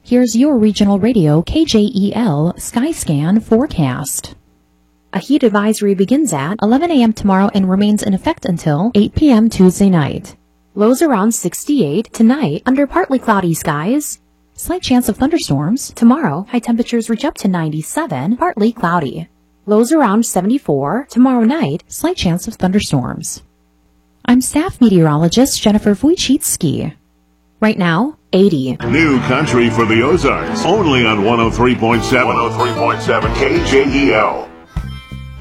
Here's your regional radio KJEL Skyscan forecast. A heat advisory begins at 11 a.m. tomorrow and remains in effect until 8 p.m. Tuesday night. Lows around 68 tonight under partly cloudy skies. Slight chance of thunderstorms. Tomorrow, high temperatures reach up to 97, partly cloudy. Lows around 74. Tomorrow night, slight chance of thunderstorms. I'm staff meteorologist Jennifer Wojcicki. Right now, 80. New country for the Ozarks, only on 103.7 KJEL.